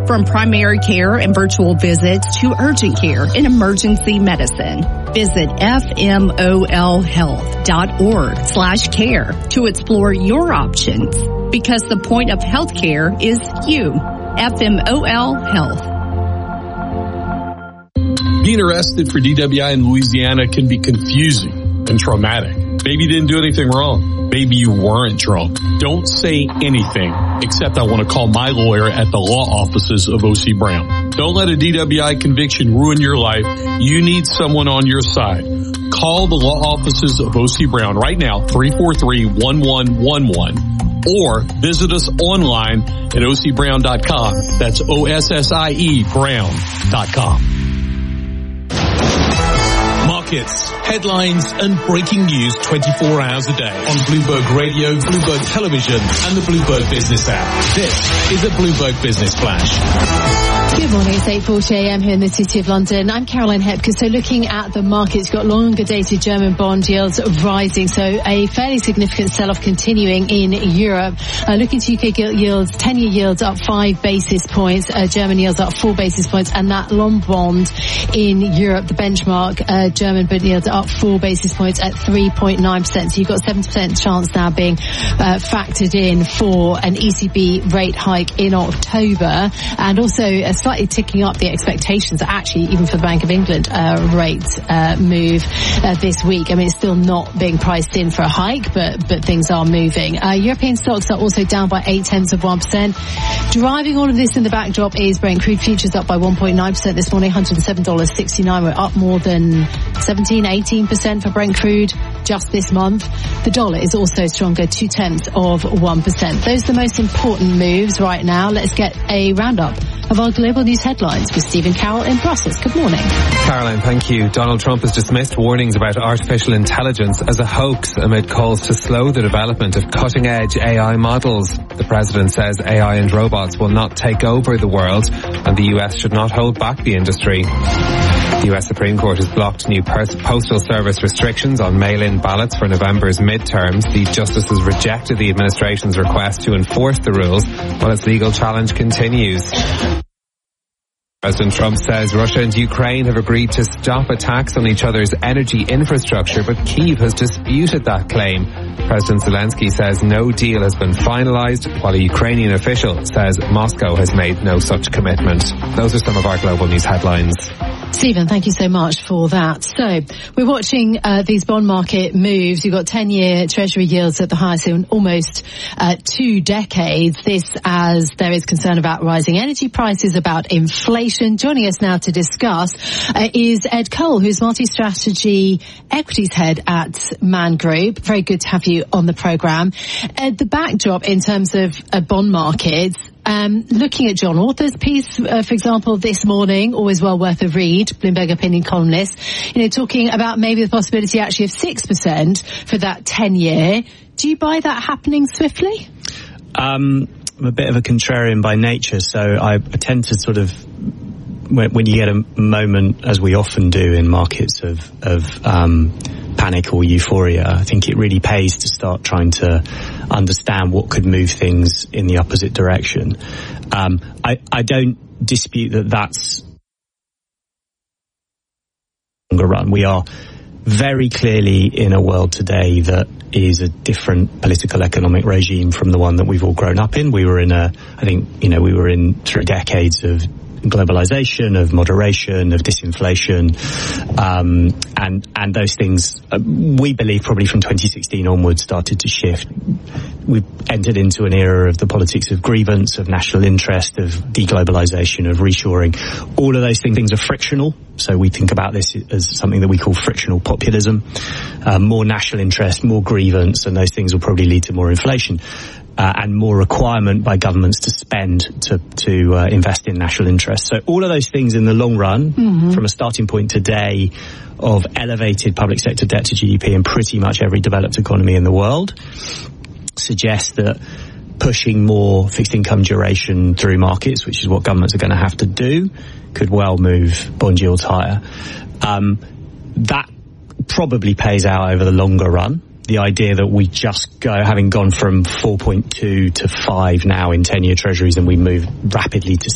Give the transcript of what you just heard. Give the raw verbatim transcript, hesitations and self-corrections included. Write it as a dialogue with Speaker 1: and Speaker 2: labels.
Speaker 1: from primary care and virtual visits to urgent care and emergency medicine. Visit F M O L health dot org slash care to explore your options, because the point of healthcare is you. F M O L Health.
Speaker 2: Being arrested for D W I in Louisiana can be confusing and traumatic. Maybe you didn't do anything wrong. Maybe you weren't drunk. Don't say anything except I want to call my lawyer at the law offices of O C Brown. Don't let a D W I conviction ruin your life. You need someone on your side. Call the law offices of O C Brown right now, three four three, one one one one, or visit us online at O C brown dot com. That's O S S I E Brown dot com.
Speaker 3: Markets, headlines and breaking news twenty-four hours a day on Bloomberg Radio, Bloomberg Television and the Bloomberg Business app. This is a Bloomberg Business Flash.
Speaker 4: Good morning, it's eight forty a m here in the City of London. I'm Caroline Hepker. So looking at the markets, got longer dated German bond yields rising, so a fairly significant sell-off continuing in Europe. Uh, looking to U K gilt yields, ten-year yields up five basis points, uh, German yields up four basis points, and that long bond in Europe, the benchmark uh, German bond yields up four basis points at three point nine percent. So you've got seven percent chance now being uh, factored in for an E C B rate hike in October, and also a slightly ticking up the expectations, actually, even for the Bank of England uh, rate uh, move uh, this week. I mean, it's still not being priced in for a hike, but but things are moving. Uh, European stocks are also down by eight tenths of one percent. Driving all of this in the backdrop is Brent crude futures up by one point nine percent this morning, one hundred seven dollars sixty-nine. We're up more than seventeen, eighteen percent for Brent crude just this month. The dollar is also stronger, two tenths of one percent. Those are the most important moves right now. Let's get a roundup of our global news headlines with Stephen Carroll in Brussels. Good morning.
Speaker 5: Caroline, thank you. Donald Trump has dismissed warnings about artificial intelligence as a hoax amid calls to slow the development of cutting-edge A I models. The president says A I and robots will not take over the world, and the U S should not hold back the industry. The U S Supreme Court has blocked new Postal Service restrictions on mail-in ballots for November's midterms. The justices rejected the administration's request to enforce the rules while its legal challenge continues. President Trump says Russia and Ukraine have agreed to stop attacks on each other's energy infrastructure, but Kyiv has disputed that claim. President Zelensky says no deal has been finalized, while a Ukrainian official says Moscow has made no such commitment. Those are some of our global news headlines.
Speaker 4: Stephen, thank you so much for that. So we're watching uh, these bond market moves. You've got ten-year Treasury yields at the highest in almost uh, two decades. This as there is concern about rising energy prices, about inflation. Joining us now to discuss uh, is Ed Cole, who's multi-strategy equities head at Man Group. Very good to have you on the programme. Ed, the backdrop in terms of uh, bond markets, Um, looking at John Author's piece, uh, for example, this morning, always well worth a read, Bloomberg opinion columnist, you know, talking about maybe the possibility actually of six percent for that ten-year. Do you buy that happening swiftly?
Speaker 6: Um, I'm a bit of a contrarian by nature, so I, I tend to sort of, when, when you get a moment, as we often do in markets of, of um, panic or euphoria, I think it really pays to start trying to understand what could move things in the opposite direction. Um, I, I don't dispute that that's longer run. We are very clearly in a world today that is a different political economic regime from the one that we've all grown up in. We were in a, I think, you know, we were in three decades of globalization, of moderation, of disinflation, um, and and those things, uh, we believe, probably from twenty sixteen onwards started to shift. We've entered into an era of the politics of grievance, of national interest, of deglobalization, of reshoring. All of those things are frictional, so we think about this as something that we call frictional populism. Uh, more national interest, more grievance, and those things will probably lead to more inflation. Uh, and more requirement by governments to spend to to uh, invest in national interest. So all of those things in the long run, mm-hmm. from a starting point today of elevated public sector debt to G D P in pretty much every developed economy in the world, suggest that pushing more fixed income duration through markets, which is what governments are going to have to do, could well move bond yields higher. Um, that probably pays out over the longer run. The idea that we just go, having gone from four point two to five now in ten-year treasuries, and we move rapidly to